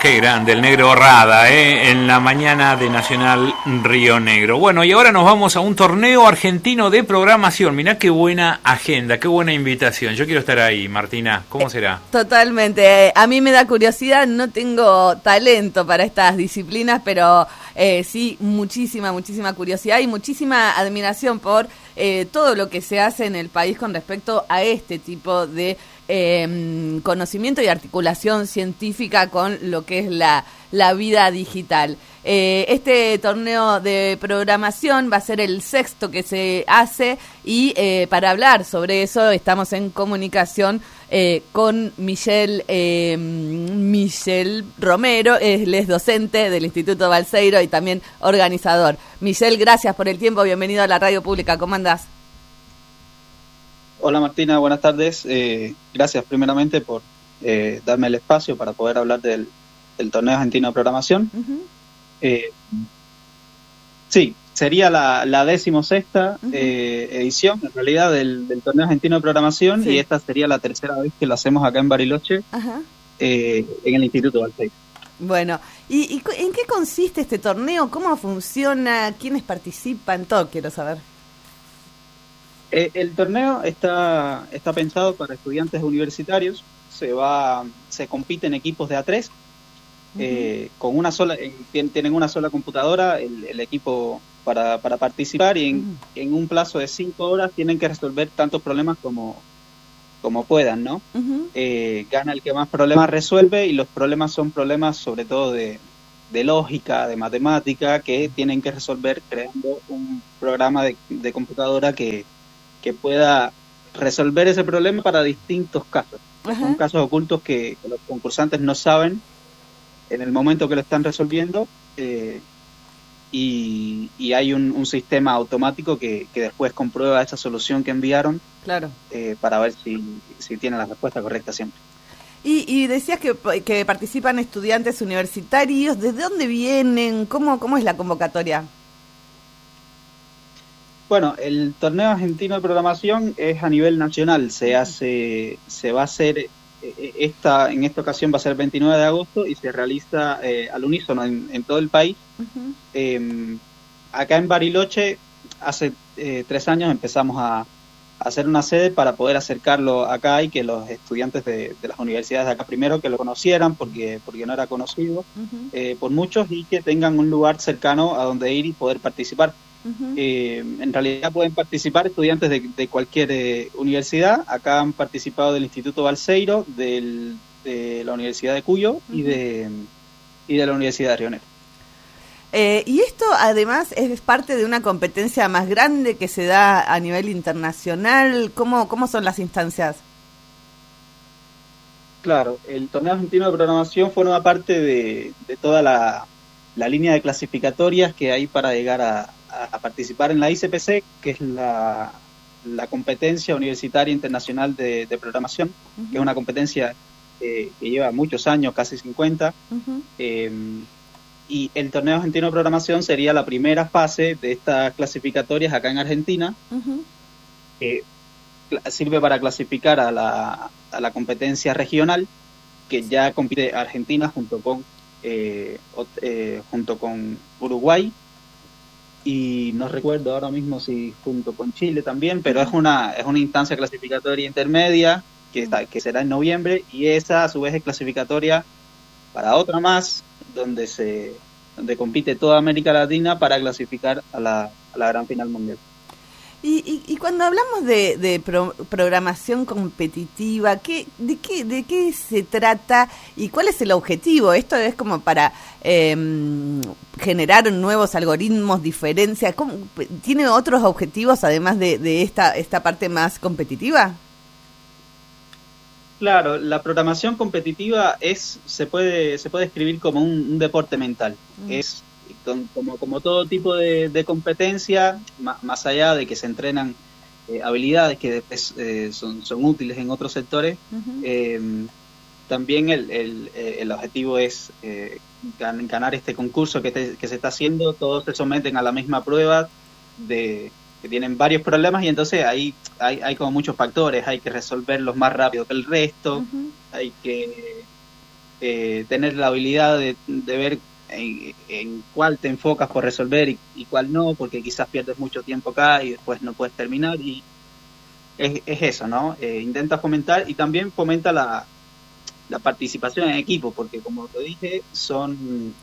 Qué grande, el Negro Rada, en la mañana de Nacional Río Negro. Bueno, y ahora nos vamos a un torneo argentino de programación. Mirá qué buena agenda, qué buena invitación. Yo quiero estar ahí, Martina. ¿Cómo será? Totalmente. A mí me da curiosidad, no tengo talento para estas disciplinas, pero sí, muchísima curiosidad y muchísima admiración por todo lo que se hace en el país con respecto a este tipo de conocimiento y articulación científica con lo que es la vida digital. Este torneo de programación va a ser el 6º que se hace y para hablar sobre eso estamos en comunicación con Michelle Romero. Él es docente del Instituto Balseiro y también organizador. Michelle, gracias por el tiempo, bienvenido a la radio pública, ¿cómo andás? Hola Martina, buenas tardes. Gracias primeramente por darme el espacio para poder hablar del torneo argentino de programación. Uh-huh. Sí, sería la 16ª edición en realidad del torneo argentino de programación, sí. Y esta sería la 3ª vez que lo hacemos acá en Bariloche, uh-huh. En el Instituto Balseiro. Bueno, ¿y en qué consiste este torneo? ¿Cómo funciona? ¿Quiénes participan? Todo quiero saber. El torneo está pensado para estudiantes universitarios. Se compite en equipos de A3, uh-huh. Con una sola, tienen una sola computadora el equipo para participar, y uh-huh. en un plazo de 5 horas tienen que resolver tantos problemas como puedan, ¿no? Uh-huh. Gana el que más problemas resuelve, y los problemas son problemas sobre todo de lógica, de matemática, que tienen que resolver creando un programa de computadora que pueda resolver ese problema para distintos casos. Uh-huh. Son casos ocultos que los concursantes no saben en el momento que lo están resolviendo, y hay un sistema automático que después comprueba esa solución que enviaron, claro. Para ver si tienen la respuesta correcta siempre. Y decías que participan estudiantes universitarios. ¿Desde dónde vienen? ¿Cómo es la convocatoria? Bueno, el torneo argentino de programación es a nivel nacional. Se va a hacer, en esta ocasión va a ser el 29 de agosto y se realiza al unísono en todo el país. Uh-huh. Acá en Bariloche, hace 3 años empezamos a hacer una sede para poder acercarlo acá y que los estudiantes de las universidades de acá primero que lo conocieran, porque no era conocido, uh-huh. Por muchos, y que tengan un lugar cercano a donde ir y poder participar. Uh-huh. En realidad pueden participar estudiantes de cualquier universidad. Acá han participado del Instituto Balseiro, de la Universidad de Cuyo, uh-huh. y de la Universidad de Río Negro. Y esto además es parte de una competencia más grande que se da a nivel internacional. ¿Cómo son las instancias? Claro, el torneo argentino de programación forma parte de toda la línea de clasificatorias que hay para llegar a participar en la ICPC, que es la competencia universitaria internacional de programación, uh-huh. que es una competencia que lleva muchos años, casi 50, uh-huh. Y el torneo argentino de programación sería la primera fase de estas clasificatorias acá en Argentina, uh-huh. que sirve para clasificar a la competencia regional, que ya compite Argentina junto con Uruguay, y no recuerdo ahora mismo si junto con Chile también, pero es una instancia clasificatoria intermedia que será en noviembre, y esa a su vez es clasificatoria para otra más, donde compite toda América Latina para clasificar a la gran final mundial. Y cuando hablamos de programación competitiva, ¿de qué se trata y cuál es el objetivo? ¿Esto es como para generar nuevos algoritmos, diferencias? ¿Tiene otros objetivos además de esta parte más competitiva? Claro, la programación competitiva se puede describir como un deporte mental. Es como todo tipo de competencia, más allá de que se entrenan habilidades que después son útiles en otros sectores. Uh-huh. También el objetivo es ganar este concurso que se está haciendo. Todos se someten a la misma prueba que tienen varios problemas, y entonces hay como muchos factores. Hay que resolverlos más rápido que el resto. Uh-huh. Hay que tener la habilidad de ver en cuál te enfocas por resolver y cuál no, porque quizás pierdes mucho tiempo acá y después no puedes terminar, y es eso, ¿no? Intenta fomentar y también fomenta la participación en equipo, porque como te dije, son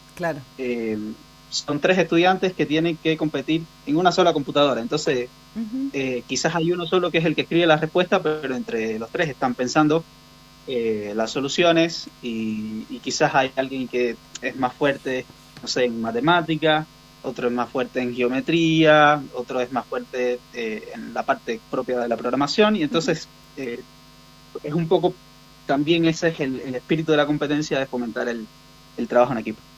3 estudiantes que tienen que competir en una sola computadora, entonces quizás hay uno solo que es el que escribe la respuesta, pero entre los 3 están pensando las soluciones y quizás hay alguien que es más fuerte, no sé, en matemática, otro es más fuerte en geometría, otro es más fuerte en la parte propia de la programación, y entonces es un poco, también ese es el espíritu de la competencia, de fomentar el trabajo en equipo.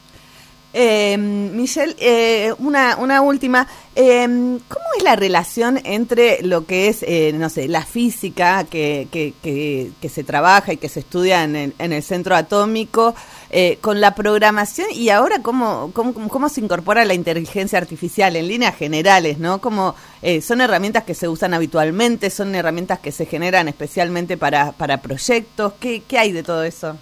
Michelle, una última. ¿Cómo es la relación entre lo que es, no sé, la física que se trabaja y que se estudia en el centro atómico con la programación, y ahora cómo se incorpora la inteligencia artificial en líneas generales, ¿no? Como son herramientas que se usan habitualmente, son herramientas que se generan especialmente para proyectos. ¿Qué hay de todo eso?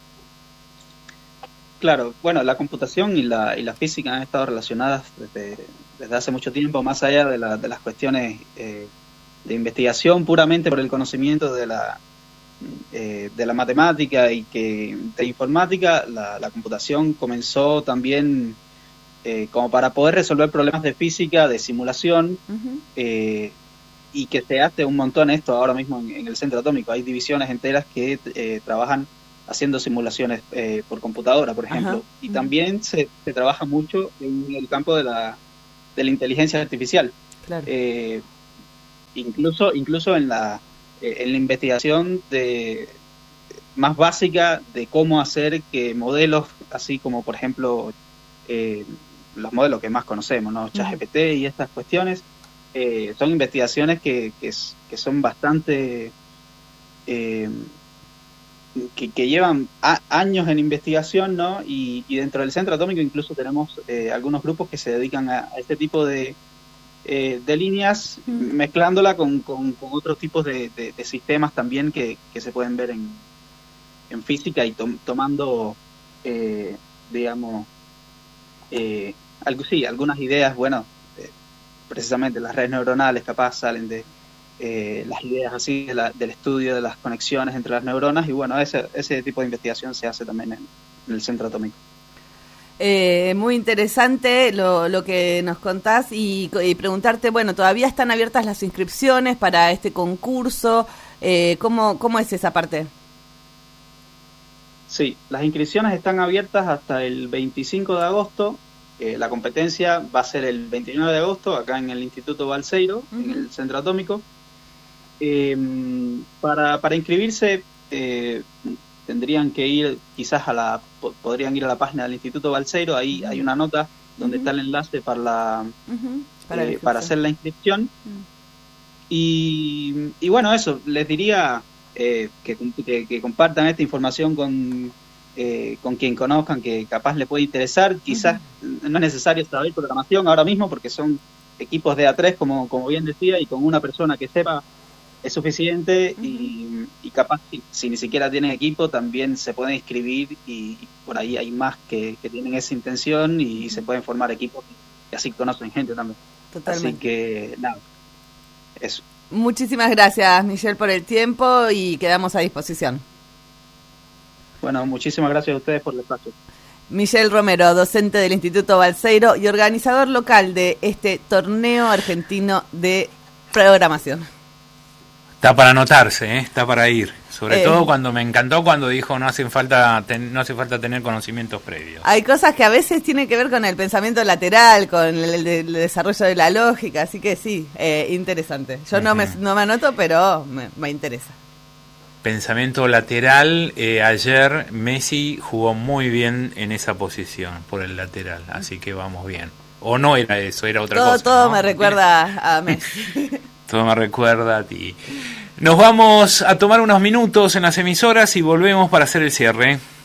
Claro, bueno, la computación y la física han estado relacionadas desde hace mucho tiempo, más allá de las cuestiones de investigación puramente por el conocimiento de la matemática y de informática. La computación comenzó también como para poder resolver problemas de física, de simulación, y que se hace un montón esto ahora mismo en el centro atómico. Hay divisiones enteras que trabajan haciendo simulaciones por computadora, por ejemplo. Y también se trabaja mucho en el campo de la inteligencia artificial. Claro. Incluso en la investigación más básica de cómo hacer que modelos, así como por ejemplo los modelos que más conocemos, ¿no? ChatGPT y estas cuestiones, son investigaciones que son bastante... que llevan años en investigación, ¿no? Y dentro del centro atómico incluso tenemos algunos grupos que se dedican a este tipo de líneas, mezclándola con otros tipos de sistemas también que se pueden ver en física, y tomando, digamos, algunas ideas. Bueno, precisamente las redes neuronales capaz salen de las ideas así del estudio de las conexiones entre las neuronas, y bueno, ese tipo de investigación se hace también en el centro atómico. Muy interesante lo que nos contás, y preguntarte, bueno, todavía están abiertas las inscripciones para este concurso, ¿cómo es esa parte? Sí, las inscripciones están abiertas hasta el 25 de agosto, la competencia va a ser el 29 de agosto acá en el Instituto Balseiro, en el centro atómico. Para inscribirse tendrían que ir quizás podrían ir a la página del Instituto Balseiro, ahí hay una nota donde está el enlace para hacer la inscripción. Y bueno, eso, les diría que compartan esta información con quien conozcan, que capaz le puede interesar. Quizás no es necesario saber programación ahora mismo, porque son equipos de A3, como bien decía, y con una persona que sepa es suficiente, y capaz si ni siquiera tienen equipo también se pueden inscribir, y por ahí hay más que tienen esa intención y se pueden formar equipos y así conocen gente también. Totalmente. Así que nada, eso. Muchísimas gracias, Michelle, por el tiempo, y quedamos a disposición. Bueno, muchísimas gracias a ustedes por el espacio. Michelle Romero, docente del Instituto Balseiro y organizador local de este torneo argentino de programación. Está para anotarse, está para ir. Sobre todo cuando me encantó cuando dijo no hace falta tener conocimientos previos. Hay cosas que a veces tienen que ver con el pensamiento lateral, con el desarrollo de la lógica, así que sí, interesante. Yo no me anoto, pero me interesa. Pensamiento lateral, ayer Messi jugó muy bien en esa posición, por el lateral, así que vamos bien. O no era eso, era otra cosa. Todo ¿no? me recuerda a Messi. Todo me recuerda a ti. Nos vamos a tomar unos minutos en las emisoras y volvemos para hacer el cierre.